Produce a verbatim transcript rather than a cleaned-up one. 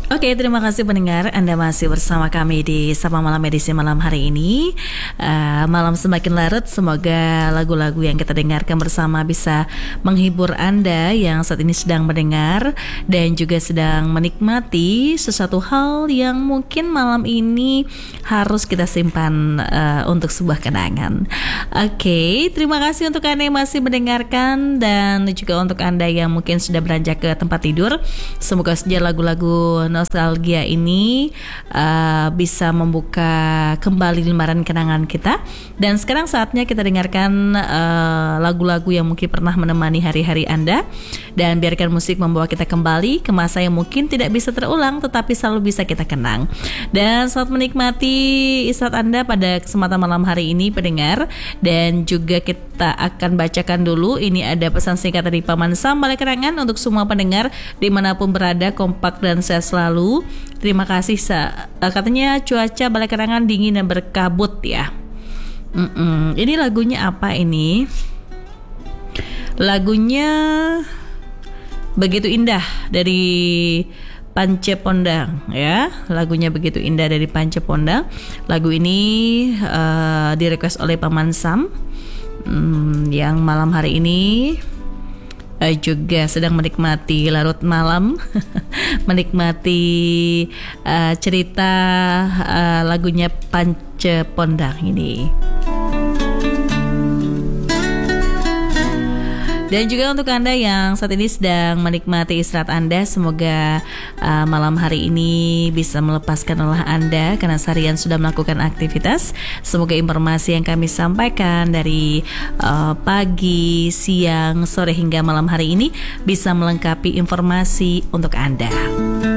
Oke, terima kasih pendengar. Anda masih bersama kami di Sapa Malam Edisi malam hari ini. uh, Malam semakin larut. Semoga lagu-lagu yang kita dengarkan bersama bisa menghibur Anda yang saat ini sedang mendengar dan juga sedang menikmati sesuatu hal yang mungkin malam ini harus kita simpan uh, untuk sebuah kenangan. Oke, terima kasih untuk Anda yang masih mendengarkan dan juga untuk Anda yang mungkin sudah beranjak ke tempat tidur. Semoga saja lagu-lagu nostalgia ini uh, bisa membuka kembali lembaran kenangan kita. Dan sekarang saatnya kita dengarkan uh, lagu-lagu yang mungkin pernah menemani hari-hari Anda. Dan biarkan musik membawa kita kembali ke masa yang mungkin tidak bisa terulang tetapi selalu bisa kita kenang. Dan selamat menikmati istirahat Anda pada kesempatan malam hari ini pendengar. Dan juga kita akan bacakan dulu. Ini ada pesan singkat dari Paman Sam Balai Kenangan untuk semua pendengar dimanapun berada, kompak dan sehat selalu. Terima kasih. Sa- katanya cuaca Balai Kenangan dingin dan berkabut ya. Mm-mm. Ini lagunya apa ini? Lagunya Begitu Indah dari Pance Pondang ya. Lagunya Begitu Indah dari Pance Pondang. Lagu ini uh, direquest oleh Paman Sam hmm, yang malam hari ini Uh, juga sedang menikmati larut malam, menikmati uh, cerita uh, lagunya Pance Pondang ini. Dan juga untuk Anda yang saat ini sedang menikmati istirahat Anda, semoga uh, malam hari ini bisa melepaskan lelah Anda karena seharian sudah melakukan aktivitas. Semoga informasi yang kami sampaikan dari uh, pagi, siang, sore hingga malam hari ini bisa melengkapi informasi untuk Anda.